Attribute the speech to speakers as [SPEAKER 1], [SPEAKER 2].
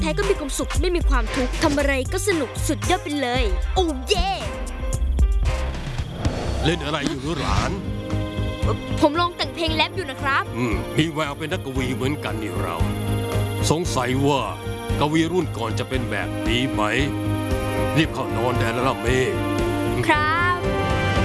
[SPEAKER 1] แท้ก็มีความสุขไม่มีความทุกข์ทำอะไรก็สนุกสุดยอดไปเลยโอ้เย่
[SPEAKER 2] เล่นอะไรอยู่หรือหลาน
[SPEAKER 1] ผมลองแต่งเพลงแรปอยู่นะครับ
[SPEAKER 2] มีแววเป็นนักกวีเหมือนกันนี่เรา สงสัยว่ากวีรุ่นก่อนจะเป็นแบบนี้ไหมรีบเข้านอนได้แล้วล่ะเมย์
[SPEAKER 1] ครับ